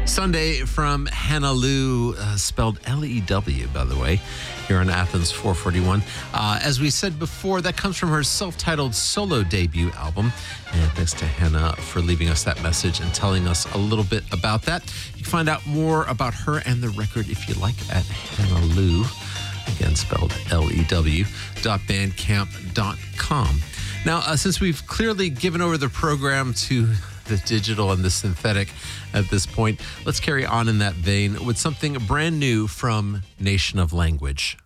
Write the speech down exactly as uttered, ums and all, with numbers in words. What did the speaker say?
Sunday from Hannah Lew, uh, spelled L E W, by the way, here on Athens four forty-one. Uh, as we said before, that comes from her self-titled solo debut album. And thanks to Hannah for leaving us that message and telling us a little bit about that. You can find out more about her and the record, if you like, at Hannah Lew, again spelled L E W, dot bandcamp dot com. Now, uh, since we've clearly given over the program to the digital and the synthetic at this point, let's carry on in that vein with something brand new from Nation of Language.